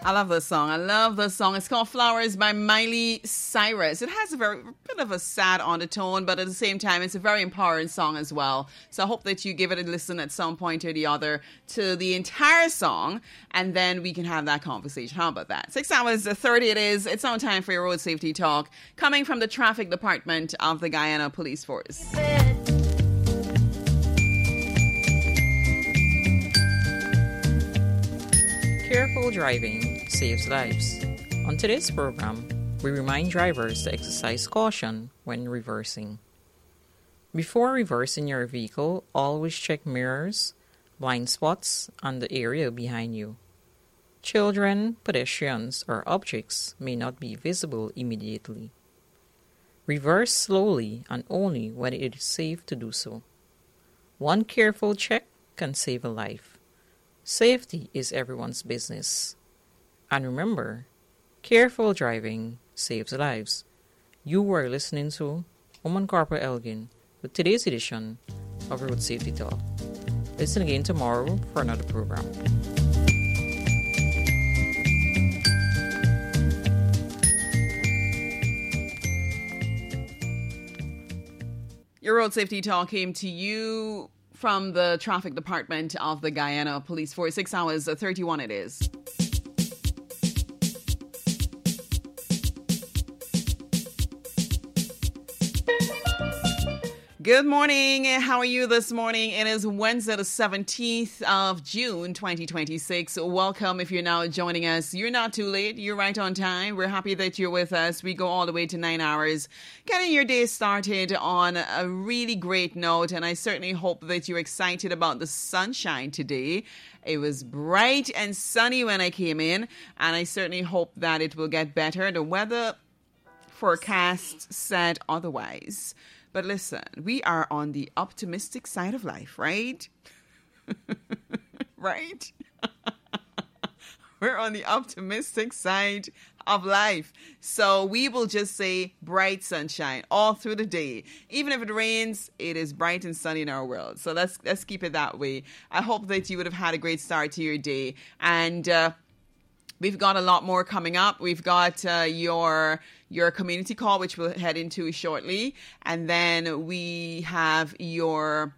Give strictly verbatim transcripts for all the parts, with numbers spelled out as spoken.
I love this song. I love this song. It's called Flowers by Miley Cyrus. It has a very bit of a sad undertone, but at the same time, it's a very empowering song as well. So I hope that you give it a listen at some point or the other to the entire song, and then we can have that conversation. How about that? Six hours thirty it is. It's on time for your road safety talk, coming from the traffic department of the Guyana Police Force. Careful driving saves lives. On today's program, we remind drivers to exercise caution when reversing. Before reversing your vehicle, always check mirrors, blind spots, and the area behind you. Children, pedestrians, or objects may not be visible immediately. Reverse slowly and only when it is safe to do so. One careful check can save a life. Safety is everyone's business. And remember, careful driving saves lives. You are listening to Oman Corporal Elgin with today's edition of Road Safety Talk. Listen again tomorrow for another program. Your Road Safety Talk came to you from the traffic department of the Guyana Police Force. Six hours thirty-one it is. Good morning. How are you this morning? It is Wednesday, the seventeenth of June, twenty twenty-six. Welcome if you're now joining us. You're not too late. You're right on time. We're happy that you're with us. We go all the way to nine hours, getting your day started on a really great note. And I certainly hope that you're excited about the sunshine today. It was bright and sunny when I came in, and I certainly hope that it will get better. The weather forecast said otherwise. But listen, we are on the optimistic side of life, right? Right? We're on the optimistic side of life. So we will just say bright sunshine all through the day. Even if it rains, it is bright and sunny in our world. So let's let's keep it that way. I hope that you would have had a great start to your day. And uh, we've got a lot more coming up. We've got uh, your your community call, which we'll head into shortly. And then we have your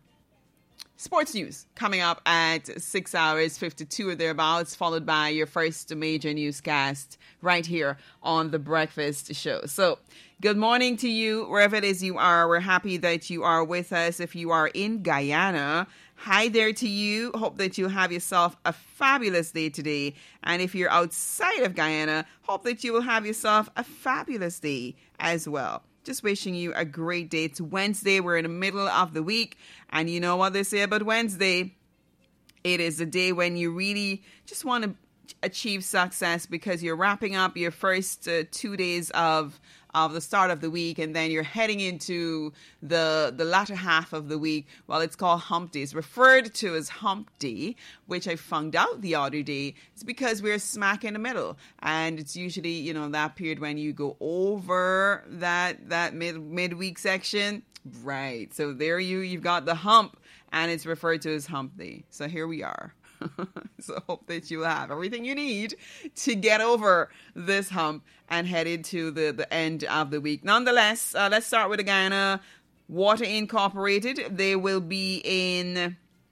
sports news coming up at six hours fifty-two or thereabouts, followed by your first major newscast right here on The Breakfast Show. So good morning to you, wherever it is you are. We're happy that you are with us. If you are in Guyana, hi there to you. Hope that you have yourself a fabulous day today. And if you're outside of Guyana, hope that you will have yourself a fabulous day as well. Just wishing you a great day. It's Wednesday. We're in the middle of the week. And you know what they say about Wednesday? It is a day when you really just want to achieve success because you're wrapping up your first uh, two days of of the start of the week, and then you're heading into the the latter half of the week. Well, it's called Hump Day. It's referred to as Hump Day, which I found out the other day. It's because we're smack in the middle, and it's usually, you know, that period when you go over that that mid midweek section, right? So there you you've got the hump, and it's referred to as Hump Day. So here we are. So hope that you have everything you need to get over this hump and head into the, the end of the week. Nonetheless, uh, let's start with the Guyana Water Incorporated. They will be in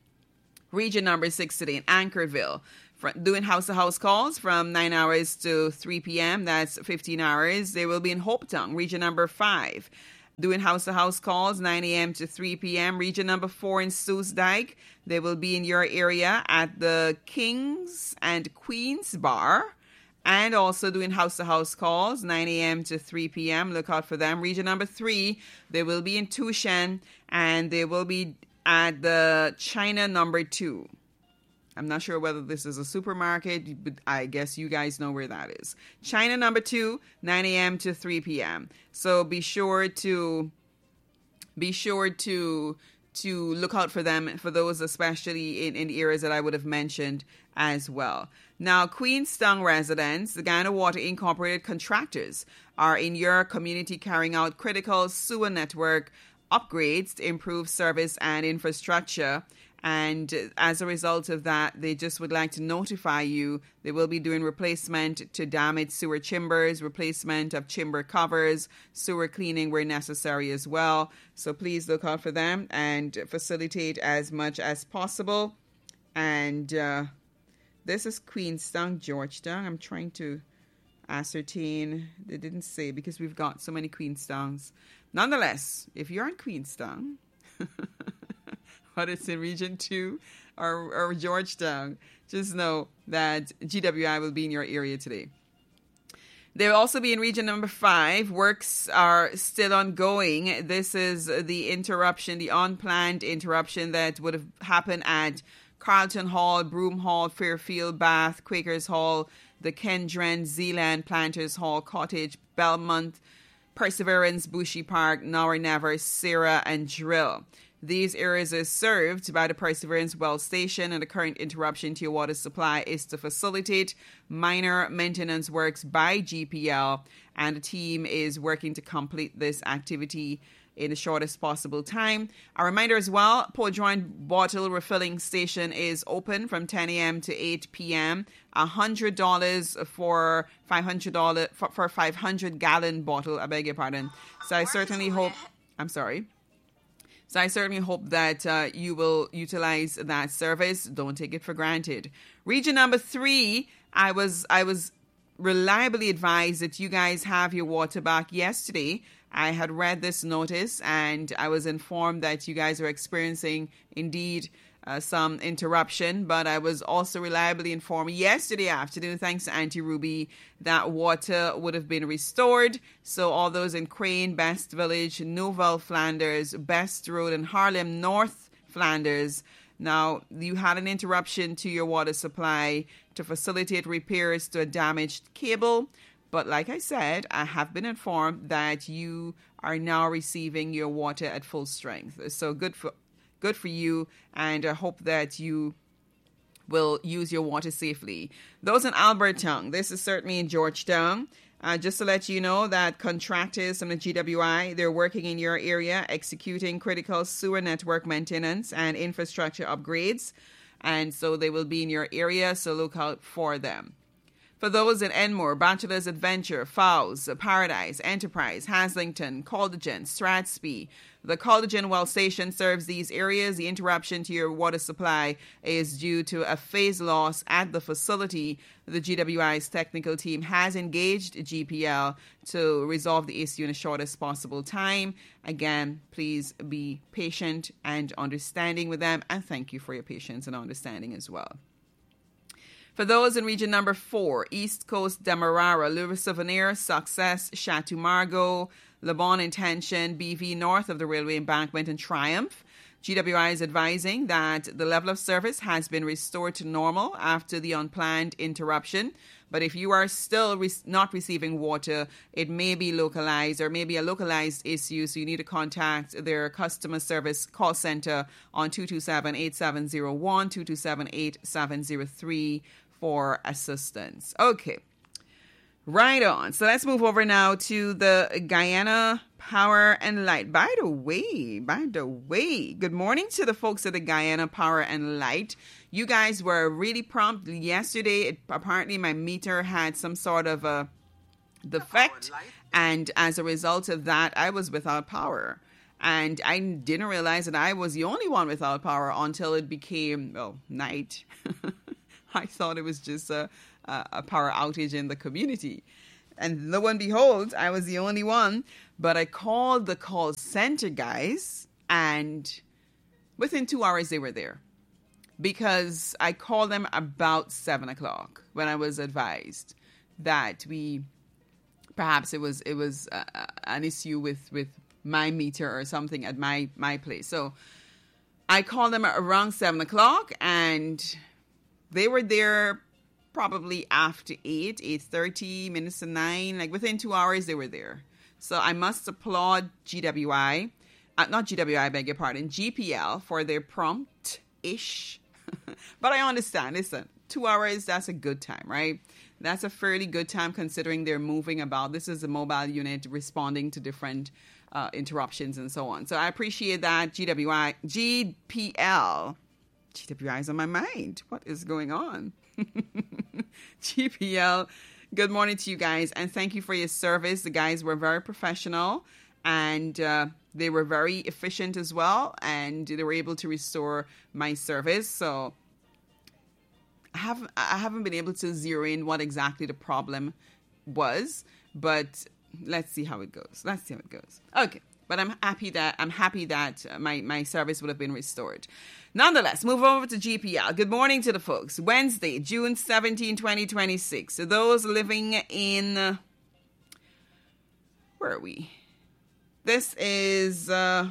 region number six today in Anchorville, doing house-to-house calls from nine hours to three p.m. That's fifteen hours. They will be in Hopeton, region number five, doing house-to-house calls, nine a.m. to three p.m. Region number four in Soesdijk. They will be in your area at the Kings and Queens Bar. And also doing house-to-house calls, nine a.m. to three p.m. Look out for them. Region number three, they will be in Tushan. And they will be at the China number two. I'm not sure whether this is a supermarket, but I guess you guys know where that is. China number two, nine a.m. to three p.m. So be sure to be sure to to look out for them, for those especially in, in the areas that I would have mentioned as well. Now, Queenstown residents, the Guyana Water Incorporated contractors, are in your community carrying out critical sewer network upgrades to improve service and infrastructure. And as a result of that, they just would like to notify you they will be doing replacement to damaged sewer chambers, replacement of chamber covers, sewer cleaning where necessary as well. So please look out for them and facilitate as much as possible. And uh, this is Queenstown, Georgetown. I'm trying to ascertain. They didn't say because we've got so many Queenstowns. Nonetheless, if you're in Queenstown, but it's in Region two or, or Georgetown, just know that G W I will be in your area today. They will also be in Region number five. Works are still ongoing. This is the interruption, the unplanned interruption that would have happened at Carlton Hall, Broome Hall, Fairfield, Bath, Quakers Hall, the Kendren, Zealand, Planters Hall, Cottage, Belmont, Perseverance, Bushy Park, Nowra Never, Sarah, and Drill. These areas are served by the Perseverance Well Station, and the current interruption to your water supply is to facilitate minor maintenance works by G P L, and the team is working to complete this activity in the shortest possible time. A reminder as well, Port Joint bottle refilling station is open from ten a.m. to eight p.m. one hundred dollars for five hundred dollars for, for five hundred gallon bottle. I beg your pardon. So I certainly hope, I'm sorry. So I certainly hope that uh, you will utilize that service. Don't take it for granted. Region number three, I was I was reliably advised that you guys have your water back yesterday. I had read this notice and I was informed that you guys are experiencing indeed uh, some interruption, but I was also reliably informed yesterday afternoon, thanks to Auntie Ruby, that water would have been restored. So all those in Crane, Best Village, Nouvelle Flanders, Best Road, and Harlem North Flanders. Now, you had an interruption to your water supply to facilitate repairs to a damaged cable. But like I said, I have been informed that you are now receiving your water at full strength. So good for good for you, and I hope that you will use your water safely. Those in Albertown, this is certainly in Georgetown. Uh, just to let you know that contractors from the G W I, they're working in your area, executing critical sewer network maintenance and infrastructure upgrades. And so they will be in your area, so look out for them. For those in Enmore, Bachelor's Adventure, Fowles, Paradise, Enterprise, Haslington, Caldergen, Strathspey, the Caldergen Well Station serves these areas. The interruption to your water supply is due to a phase loss at the facility. The G W I's technical team has engaged G P L to resolve the issue in the shortest possible time. Again, please be patient and understanding with them, and thank you for your patience and understanding as well. For those in region number four, East Coast, Demerara, Louis Souvenir, Success, Chateau Margaux, Le Bon Intention, B V north of the railway embankment, and Triumph, G W I is advising that the level of service has been restored to normal after the unplanned interruption. But if you are still re- not receiving water, it may be localized or maybe a localized issue. So you need to contact their customer service call center on two two seven, eight seven zero one, two two seven, eight seven zero three for assistance. Okay. Right on. So let's move over now to the Guyana Power and Light. By the way, by the way, good morning to the folks at the Guyana Power and Light. You guys were really prompt yesterday. It, apparently my meter had some sort of a defect, and as a result of that, I was without power. And I didn't realize that I was the only one without power until it became, well, night. I thought it was just a, a power outage in the community. And lo and behold, I was the only one. But I called the call center guys, and within two hours they were there. Because I called them about seven o'clock when I was advised that we, perhaps it was it was uh, an issue with, with my meter or something at my, my place. So I called them around seven o'clock, and they were there probably after eight, eight thirty, minutes to nine. Like within two hours, they were there. So I must applaud G W I, uh, not G W I, I beg your pardon, G P L for their prompt-ish. But I understand, listen, two hours, that's a good time, right? That's a fairly good time considering they're moving about. This is a mobile unit responding to different uh, interruptions and so on. So I appreciate that, G W I, G P L. G W I is on my mind. What is going on? G P L, good morning to you guys, and thank you for your service. The guys were very professional, and uh, they were very efficient as well, and they were able to restore my service. So I haven't, I haven't been able to zero in what exactly the problem was, but let's see how it goes. Let's see how it goes. Okay. But I'm happy that I'm happy that my, my service would have been restored. Nonetheless, move over to G P L. Good morning to the folks. Wednesday, June seventeenth, twenty twenty-six. So those living in, uh, where are we? This is uh,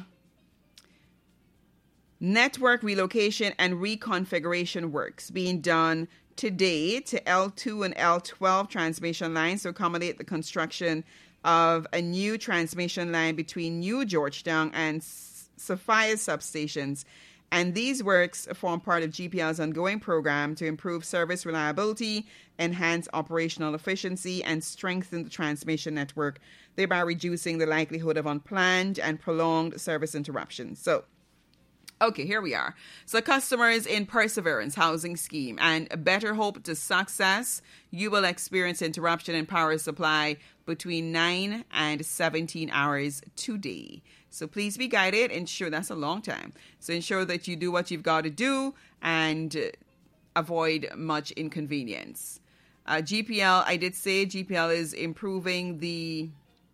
network relocation and reconfiguration works being done today to L two and L twelve transmission lines to accommodate the construction of a new transmission line between New Georgetown and Sophia substations. And these works form part of G P L's ongoing program to improve service reliability, enhance operational efficiency, and strengthen the transmission network, thereby reducing the likelihood of unplanned and prolonged service interruptions. So, okay, here we are. So customers in Perseverance Housing Scheme and Better Hope to Success, you will experience interruption in power supply between nine and seventeen hours today. So please be guided. Ensure that's a long time. So ensure that you do what you've got to do and avoid much inconvenience. Uh, G P L, I did say G P L is improving the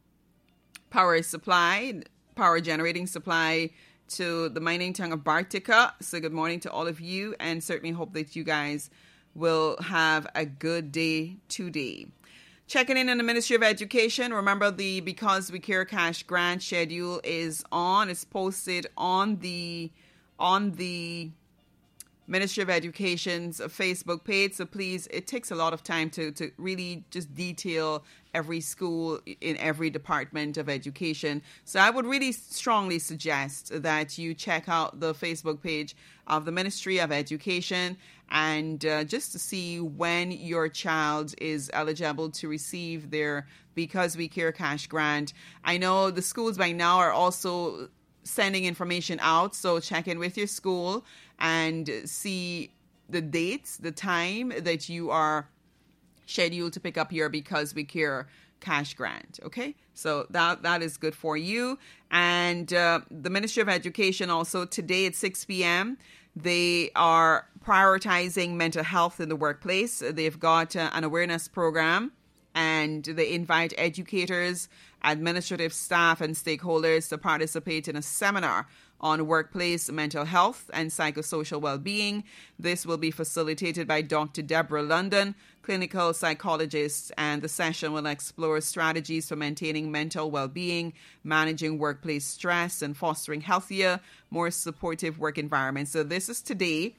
power supply, power generating supply to the mining town of Bartica. So good morning to all of you, and certainly hope that you guys will have a good day today. Checking in on the Ministry of Education. Remember, the Because We Care Cash grant schedule is on. It's posted on the on the Ministry of Education's Facebook page. So please, it takes a lot of time to, to really just detail every school in every department of education. So I would really strongly suggest that you check out the Facebook page of the Ministry of Education and uh, just to see when your child is eligible to receive their Because We Care Cash grant. I know the schools by now are also sending information out, so check in with your school and see the dates, the time that you are scheduled to pick up your Because We Care cash grant. Okay, so that that is good for you. And uh, the Ministry of Education also today at six p.m. they are prioritizing mental health in the workplace. They've got uh, an awareness program, and they invite educators, administrative staff, and stakeholders to participate in a seminar on workplace mental health and psychosocial well-being. This will be facilitated by Doctor Deborah London, clinical psychologist, and the session will explore strategies for maintaining mental well-being, managing workplace stress, and fostering healthier, more supportive work environments. So this is today.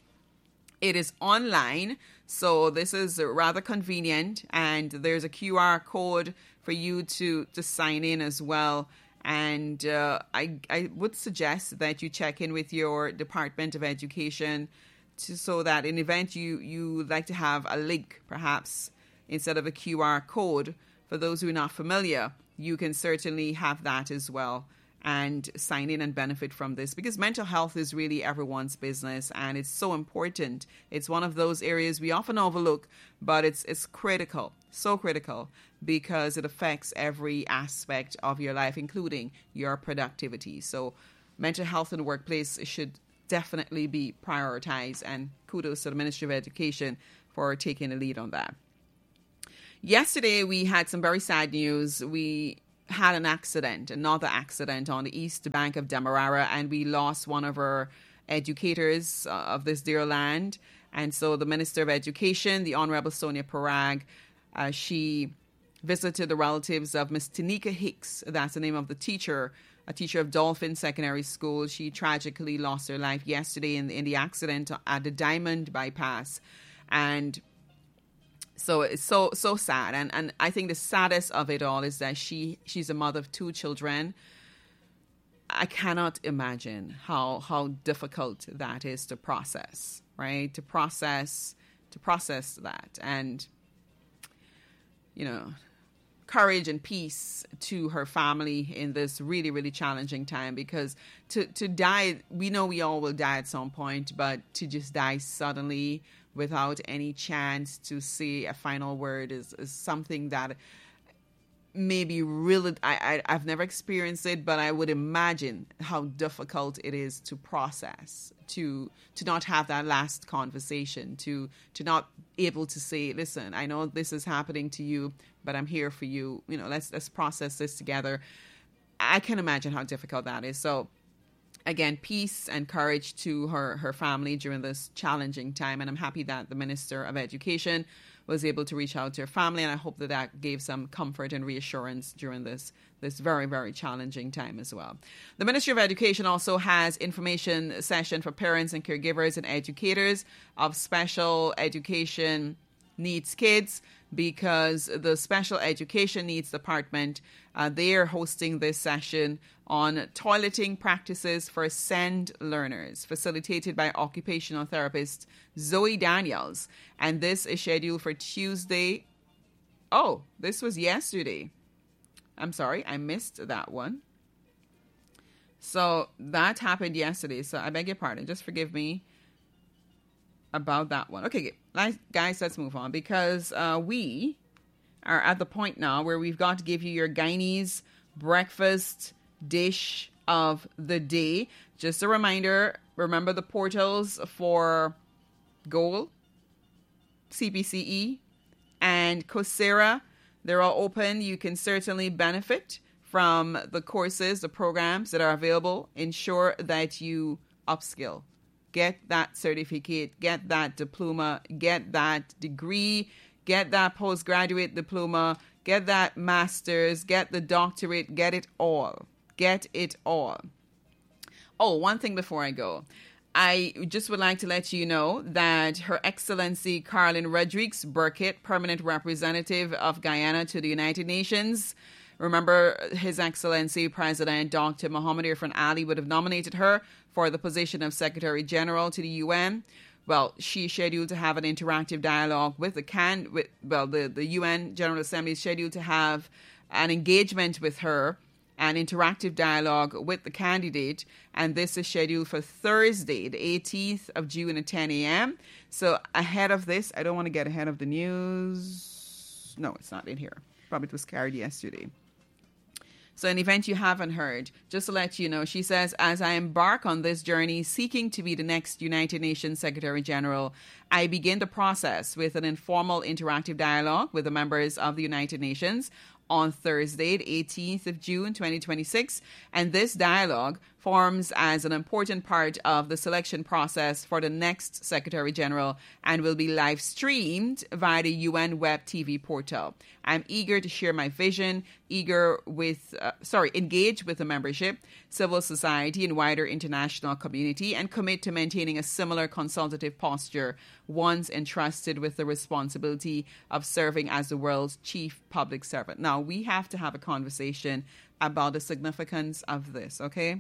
It is online, so this is rather convenient, and there's a Q R code for you to, to sign in as well. And uh, I, I would suggest that you check in with your Department of Education to, so that in event you, you like to have a link, perhaps, instead of a Q R code, for those who are not familiar, you can certainly have that as well and sign in and benefit from this, because mental health is really everyone's business and it's so important. It's one of those areas we often overlook, but it's it's critical, so critical, because it affects every aspect of your life, including your productivity. So mental health in the workplace should definitely be prioritized, and kudos to the Ministry of Education for taking the lead on that. Yesterday, we had some very sad news. We had an accident, another accident on the east bank of Demerara, and we lost one of our educators uh, of this dear land. And so the Minister of Education, the Honorable Sonia Parag, uh, she visited the relatives of Miss Tanika Hicks. That's the name of the teacher, a teacher of Dolphin Secondary School. She tragically lost her life yesterday in, in the accident at the Diamond Bypass. And so it's so so sad, and and I think the saddest of it all is that she she's a mother of two children. I cannot imagine how how difficult that is to process, right? To process to process that, and you know, courage and peace to her family in this really, really challenging time, because to, to die, we know we all will die at some point, but to just die suddenly without any chance to say a final word is, is something that maybe really, I, I, I've never experienced it, but I would imagine how difficult it is to process, to to not have that last conversation, to to not able to say, listen, I know this is happening to you, but I'm here for you. You know, let's let's process this together. I can imagine how difficult that is. So again, peace and courage to her, her family during this challenging time. And I'm happy that the Minister of Education was able to reach out to her family. And I hope that that gave some comfort and reassurance during this, this very, very challenging time as well. The Ministry of Education also has information session for parents and caregivers and educators of special education needs kids, because the Special Education Needs Department, uh, they are hosting this session on toileting practices for SEND learners, facilitated by occupational therapist Zoe Daniels. And this is scheduled for Tuesday. Oh, this was yesterday. I'm sorry, I missed that one. So that happened yesterday. So I beg your pardon. Just forgive me about that one. Okay, guys, let's move on, because uh, we are at the point now where we've got to give you your Guyanese breakfast dish of the day. Just a reminder, remember the portals for Goal, C P C E, and Coursera. They're all open. You can certainly benefit from the courses, the programs that are available. Ensure that you upskill. Get that certificate, get that diploma, get that degree, get that postgraduate diploma, get that master's, get the doctorate, get it all. Get it all. Oh, one thing before I go. I just would like to let you know that Her Excellency Carlin Rodriguez Burkett, Permanent Representative of Guyana to the United Nations. Remember, His Excellency President Doctor Muhammad Irfan Ali would have nominated her for the position of Secretary General to the U N. Well, she is scheduled to have an interactive dialogue with the can. With, well, the, the U N General Assembly is scheduled to have an engagement with her, an interactive dialogue with the candidate, and this is scheduled for Thursday, the eighteenth of June at ten a.m. So ahead of this, I don't want to get ahead of the news. No, it's not in here. Probably it was carried yesterday. So an event you haven't heard, just to let you know, she says, as I embark on this journey seeking to be the next United Nations Secretary General, I begin the process with an informal interactive dialogue with the members of the United Nations on Thursday, the eighteenth of June, twenty twenty-six. And this dialogue forms as an important part of the selection process for the next Secretary General and will be live streamed via the U N Web T V portal. I'm eager to share my vision, eager with, uh, sorry, engage with the membership, civil society, and wider international community, and commit to maintaining a similar consultative posture once entrusted with the responsibility of serving as the world's chief public servant. Now, we have to have a conversation about the significance of this, okay?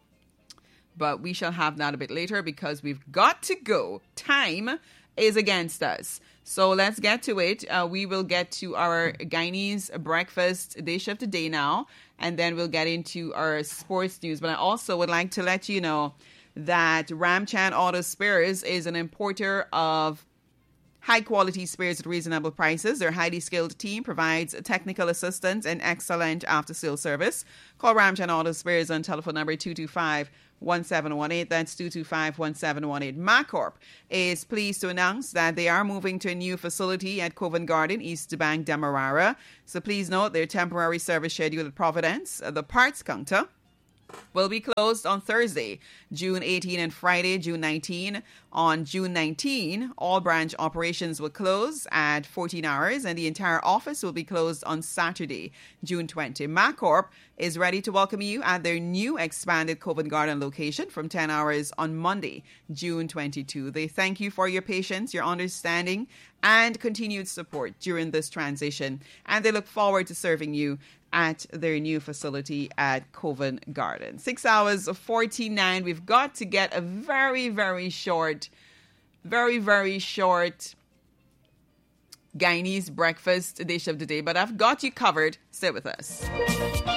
But we shall have that a bit later because we've got to go. Time is against us. So let's get to it. Uh, we will get to our Guyanese breakfast dish of the day now, and then we'll get into our sports news. But I also would like to let you know that Ramchan Auto Spares is an importer of high-quality spares at reasonable prices. Their highly skilled team provides technical assistance and excellent after-sales service. Call Ramchan Auto Spares on telephone number two two five, one seven one eight. That's two two five, one seven one eight. MacCorp is pleased to announce that they are moving to a new facility at Covent Garden, East Bank, Demerara. So please note their temporary service schedule at Providence. The parts counter will be closed on Thursday, June eighteenth, and Friday, June nineteenth. On June nineteenth, all branch operations will close at fourteen hours, and the entire office will be closed on Saturday, June twentieth. MacCorp is ready to welcome you at their new expanded Covent Garden location from ten hours on Monday, June twenty-second. They thank you for your patience, your understanding, and continued support during this transition, and they look forward to serving you at their new facility at Covent Garden. Six hours of forty-nine. We've got to get a very, very short, very, very short Guyanese breakfast dish of the day, but I've got you covered. Stay with us.